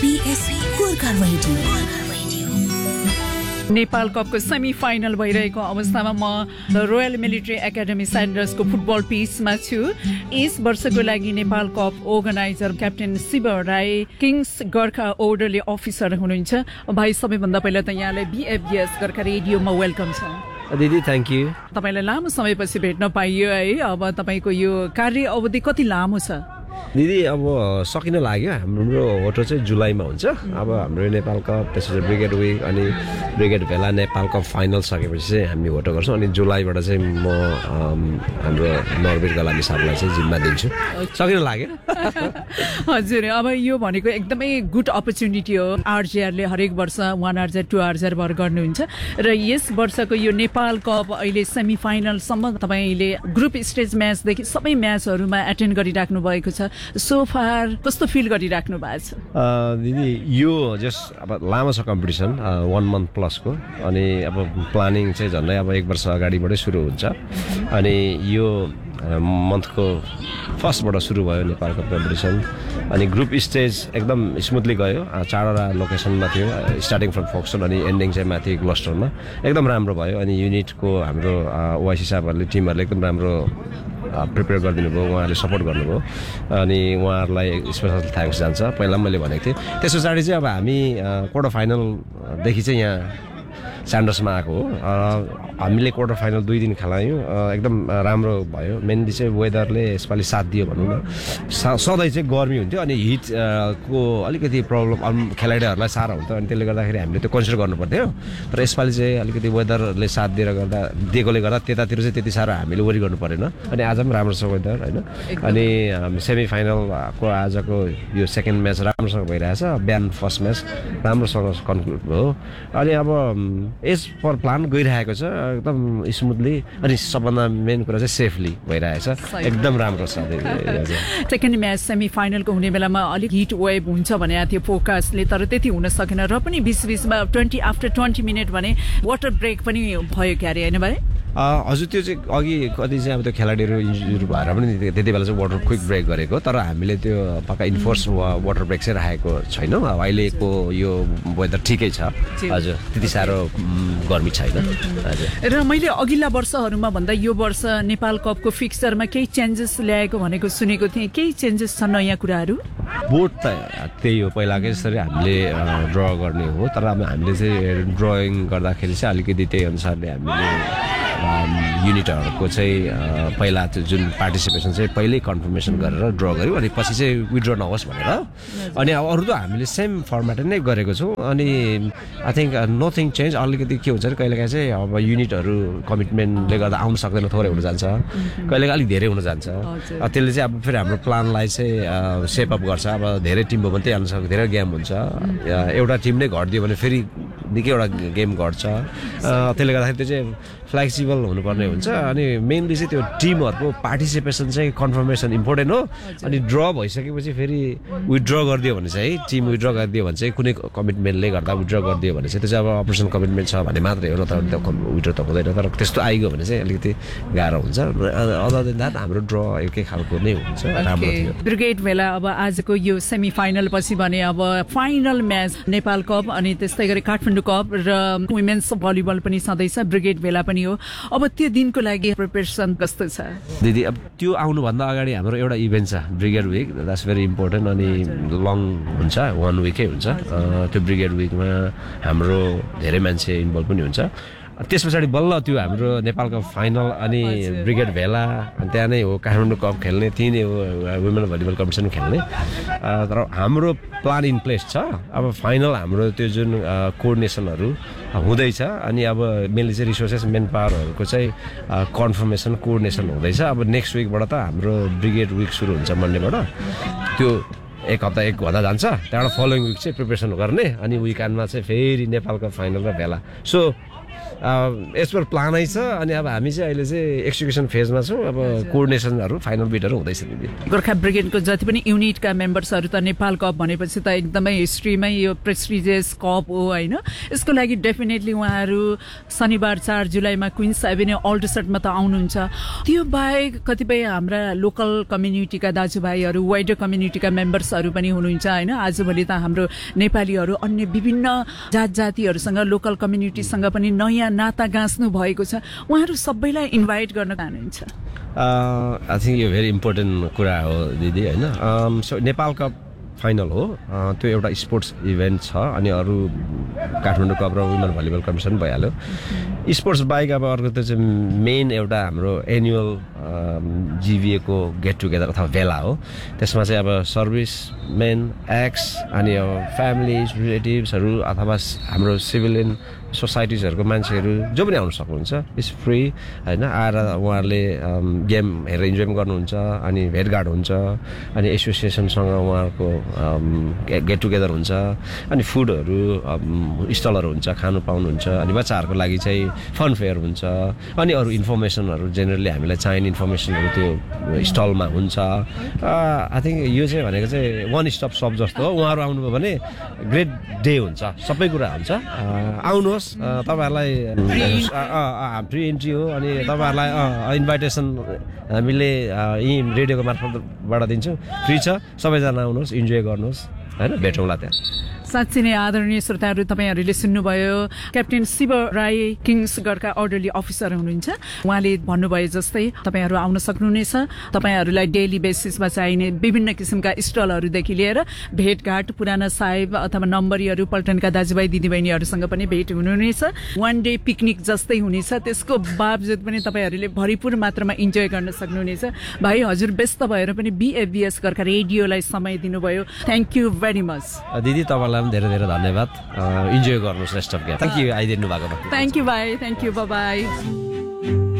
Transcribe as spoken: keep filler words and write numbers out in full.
BFC Gorkha radio. Nepal कपको semi final भइरहेको अवस्थामा म रोयल मिलिट्री एकाडेमी स्यान्डर्सको फुटबल पिचमा छु। यस वर्षको लागि Nepal cup organiser captain Shiv Rai Kings Gorkha ओर्डरली officer हुनुहुन्छ। भाइ, सबैभन्दा पहिला त यहाँलाई बीएफबीएस गोर्खा रेडियोमा वेलकम छ। दिदी थ्याङ्क यू। तपाईँलाई लामो समयपछि भेट्न पाइयो है। अब तपाईँको यो कार्य अवधि कति लामो छ? दिदी अब सकिन लाग्यो। हाम्रो होटल चाहिँ जुलाईमा हुन्छ। अब हाम्रो नेपाल कप, त्यसपछि ब्रिगेड विक अनि ब्रिगेड भेला नेपाल कप फाइनल सकेपछि चाहिँ हामी होटल गर्छौँ। अनि जुलाईबाट चाहिँ म हाम्रो नरवीर गलामी साहबलाई चाहिँ जिम्मा दिन्छु। सकिन लाग्यो। हजुर, अब यो भनेको एकदमै गुड अपर्च्युनिटी हो। आरजेआरले हरेक वर्ष वान आरजेआर टू आरजेआर भर गर्नुहुन्छ र यस वर्षको यो नेपाल कप अहिले सेमी फाइनलसम्म तपाईँले ग्रुप स्टेज म्याचदेखि सबै म्याचहरूमा एटेन्ड गरिराख्नु भएको छ। सो फार कस्तो फिल गरिराख्नु भएको छ? दिदी यो जस्ट अब लामो छ कम्पिटिसन, वान मन्थ प्लसको। अनि अब प्लानिङ चाहिँ झन्डै अब एक वर्ष अगाडिबाटै सुरु हुन्छ। अनि यो मन्थको फर्स्टबाट सुरु भयो नेपालको कम्पिटिसन। अनि ग्रुप स्टेज एकदम स्मुथली गयो। चारवटा लोकेसनमा थियो, स्टार्टिङ फ्रम फोक्सन अनि एन्डिङ चाहिँ माथि क्लस्टरमा एकदम राम्रो भयो। अनि युनिटको हाम्रो ओआइसी साहबहरूले टिमहरूले एकदम राम्रो प्रिपेयर गरिदिनु भयो, उहाँहरूले सपोर्ट गर्नुभयो। अनि उहाँहरूलाई स्पेसल थ्याङ्क्स जान्छ। पहिला पनि मैले भनेको थिएँ। त्यस पछाडि चाहिँ अब हामी क्वार्टर फाइनलदेखि चाहिँ यहाँ स्यान्डर्समा आएको हो। हामीले क्वार्टर फाइनल दुई दिन खेलायौँ, एकदम राम्रो भयो। मेनली चाहिँ वेदरले यसपालि साथ दियो भनौँ न। सधैँ चाहिँ गर्मी हुन्थ्यो अनि हिट को अलिकति प्रब्लम खेलाडीहरूलाई साह्रो हुन्थ्यो। अनि त्यसले गर्दाखेरि हामीले त्यो कन्सिडर गर्नु पर्थ्यो। तर यसपालि चाहिँ अलिकति वेदरले साथ दिएर गर्दा दिएकोले गर्दा त्यतातिर चाहिँ त्यति साह्रो हामीले वरि गर्नु परेन। अनि आज पनि राम्रो छ वेदर होइन। अनि सेमी फाइनलको आजको यो सेकेन्ड म्याच राम्रोसँग भइरहेछ। बिहान फर्स्ट म्याच राम्रोसँग कन्क्लुड भयो। अनि अब एज पर प्लान गइरहेको छ एकदम स्मुथली। अनि सबभन्दा मेन कुरा चाहिँ सेफली भइरहेछ, एकदम राम्रो छ। सेकेन्ड म्याच सेमी फाइनलको हुने बेलामा अलिक हिट वेभ हुन्छ भनेको थियो फोकसले, तर त्यति हुन सकेन। र पनि बिच बिचमा ट्वेन्टी आफ्टर ट्वेन्टी मिनट भने वाटर ब्रेक पनि भयो क्यारे होइन भाइ? हजुर, त्यो चाहिँ अघि कति चाहिँ अब त्यो खेलाडीहरू इन्जुरी भएर पनि त्यति बेला चाहिँ वाटर क्विक ब्रेक गरेको। तर हामीले त्यो पक्का इन्फोर्स वाटर ब्रेक चाहिँ राखेको छैनौँ। अहिलेको यो वेदर ठिकै छ। हजुर, त्यति साह्रो गर्मी छैन। हजुर। र मैले अघिल्ला वर्षहरूमा भन्दा यो वर्ष नेपाल कपको फिक्सचरमा केही चेन्जेस ल्याएको भनेको सुनेको थिएँ। केही चेन्जेस छ, नयाँ कुराहरू? बोर्ड त त्यही हो, पहिलाकै जसरी हामीले ड्र गर्ने हो। तर अब हामीले चाहिँ ड्रइङ गर्दाखेरि चाहिँ अलिकति त्यही अनुसारले हामीले युनिटहरूको चाहिँ पहिला त्यो जुन पार्टिसिपेसन चाहिँ पहिल्यै कन्फर्मेसन गरेर ड्र गऱ्यौँ। अनि पछि चाहिँ विड्र नहोस् भनेर। अनि अब अरू त हामीले सेम फर्मेट नै गरेको छौँ। अनि आई थिङ्क नथिङ चेन्ज। अलिकति के हुन्छ कहिलेकाहीँ चाहिँ अब युनिटहरू कमिटमेन्टले गर्दा आउनु सक्दैन, थोरै हुन जान्छ, कहिलेकाहीँ अलिक धेरै हुन जान्छ। त्यसले चाहिँ अब फेरि हाम्रो प्लानलाई चाहिँ सेपअप गर्छ। अब धेरै टिम भयो भने त्यही अनुसार धेरै गेम हुन्छ। एउटा टिम नै घटिदियो भने फेरि निकैवटा गेम घट्छ। त्यसले गर्दाखेरि त्यो चाहिँ फ्लेक्सिबल हुनुपर्ने हुन्छ। अनि मेनली चाहिँ त्यो टिमहरूको पार्टिसिपेसन चाहिँ कन्फर्मेसन इम्पोर्टेन्ट हो। अनि ड्र भइसकेपछि फेरि विड्र गरिदियो भने चाहिँ टिम विड्र गरिदियो भने चाहिँ कुनै कमिटमेन्टले गर्दा विड्र गरिदियो भने चाहिँ त्यो चाहिँ अब अपरेसन कमिटमेन्ट छ भने मात्रै हो, तर त्यो विड्र त हुँदैन। तर त्यस्तो आइगयो भने चाहिँ अलिकति गाह्रो हुन्छ। अदर देन द्याट हाम्रो ड्र एकै खालको नै हुन्छ। राम्रो थियो। ब्रिगेड भेला अब आजको यो सेमी फाइनल पछि भने अब फाइनल म्याच नेपाल कप अनि त्यस्तै गरी काठमाडौँ कप र वुमेन्स भलिबल पनि सधैँ ब्रिगेड भेला पनि हो। अब त्यो दिनको लागि प्रिपरेसन कस्तो छ दिदी? अब त्यो आउनुभन्दा अगाडि हाम्रो एउटा इभेन्ट छ brigade week, that's very important. अनि लङ हुन्छ, वान विकै हुन्छ। त्यो ब्रिगेड विकमा हाम्रो धेरै मान्छे इन्भल्भ पनि हुन्छ। त्यस पछाडि बल्ल त्यो हाम्रो नेपालको फाइनल अनि ब्रिगेड भेला, अनि त्यहाँ नै हो काठमाडौँ कप खेल्ने, त्यही नै हो वुमेन भलिबल कम्पिटिसन खेल्ने। तर हाम्रो प्लान इन प्लेस छ। अब फाइनल हाम्रो त्यो जुन कोअर्डिनेसनहरू हुँदैछ। अनि अब मेनली चाहिँ रिसोर्सेस मेन पावरहरूको चाहिँ कन्फर्मेसन कोअर्डिनेसन हुँदैछ। अब नेक्स्ट विकबाट त हाम्रो ब्रिगेड विक सुरु हुन्छ मन्डेबाट। त्यो एक हप्ता एक हप्ता जान्छ। त्यहाँबाट फलोइङ विक चाहिँ प्रिपरेसन गर्ने। अनि विकेन्डमा चाहिँ फेरि नेपालको फाइनल र भेला। सो एज पर प्लानै छ अनि अब हामी चाहिँ अहिले चाहिँ एक्जिक्युसन फेजमा छौँ अब कोअर्डिनेसनहरू फाइनल बिटहरू हुँदैछ दिदी गोर्खा ब्रिगेडको जति पनि युनिटका मेम्बर्सहरू त नेपाल कप भनेपछि त एकदमै हिस्ट्रीमै यो प्रेस्टिजियस कप हो होइन यसको लागि डेफिनेटली उहाँहरू शनिबार चार जुलाईमा क्विन्स एभिन्यू अल्टरसेटमा त आउनुहुन्छ त्यो बाहेक कतिपय हाम्रा लोकल कम्युनिटीका दाजुभाइहरू वाइडर कम्युनिटीका मेम्बर्सहरू पनि हुनुहुन्छ होइन आजभोलि त हाम्रो नेपालीहरू अन्य विभिन्न जात जातिहरूसँग लोकल कम्युनिटीसँग पनि नयाँ नाता गाँच्नु भएको छ उहाँहरू सबैलाई इन्भाइट गर्न चाहनुहुन्छ आई थिङ्क यो भेरी इम्पोर्टेन्ट कुरा हो दिदी होइन सो नेपाल कप फाइनल हो त्यो एउटा स्पोर्ट्स इभेन्ट छ अनि अरू काठमाडौँ कप र वुमेन भलिबल कम्पिटिसन भइहाल्यो स्पोर्ट्स बाहेक अब अर्को त चाहिँ मेन एउटा हाम्रो एनुअल जिबिएको गेट टुगेदर अथवा भेला हो त्यसमा चाहिँ अब सर्भिसमेन एक्स अनि अब फ्यामिलिज रिलेटिभ्सहरू अथवा हाम्रो सिभिलियन सोसाइटिजहरूको मान्छेहरू जो पनि आउनु सक्नुहुन्छ इट्स फ्री होइन आएर उहाँहरूले गेम हेरेर इन्जोय पनि गर्नुहुन्छ अनि भेटघाट हुन्छ अनि एसोसिएसनसँग उहाँहरूको गेट टुगेदर हुन्छ अनि फुडहरू स्टलहरू हुन्छ खानु पाउनुहुन्छ अनि बच्चाहरूको लागि चाहिँ फन फेयर हुन्छ अनि अरू इन्फर्मेसनहरू जेनरली हामीलाई चाहिने इन्फर्मेसनहरू त्यो स्टलमा हुन्छ आई थिङ्क यो चाहिँ भनेको चाहिँ वान स्टप सप जस्तो हो उहाँहरू आउनुभयो भने ग्रेट डे हुन्छ सबै कुरा हुन्छ आउनुहोस् तपाईँहरूलाई फ्री इन्ट्री हो अनि तपाईँहरूलाई इन्भाइटेसन हामीले यहीँ रेडियोको मार्फतबाट दिन्छौँ फ्री छ सबैजना आउनुहोस् इन्जोय गर्नुहोस् होइन भेटौँला त्यहाँ साँच्चै नै आदरणीय श्रोताहरू तपाईँहरूले सुन्नुभयो क्याप्टेन शिव राई किङ्सगढका अर्डरली अफिसर हुनुहुन्छ उहाँले भन्नुभयो जस्तै तपाईँहरू आउन सक्नुहुनेछ तपाईँहरूलाई डेली बेसिसमा चाहिने विभिन्न किसिमका स्टलहरूदेखि लिएर भेटघाट पुराना साहेब अथवा नम्बरीहरू पल्टनका दाजुभाइ दिदीबहिनीहरूसँग पनि भेट हुनुहुनेछ वान डे पिकनिक जस्तै हुनेछ त्यसको बावजुद पनि तपाईँहरूले भरिपूर मात्रामा इन्जोय गर्न सक्नुहुनेछ भाइ हजुर व्यस्त भएर पनि बिएफबिएस गोर्खा रेडियोलाई समय दिनुभयो थ्याङ्क यू भेरी मच दिदी तपाईँलाई धेरै धेरै धन्यवाद इन्जोय गर्नुहोस् rest of game thank you आइदिनु भएको थ्याङ्क यू भाइ थ्याङ्क यू बाई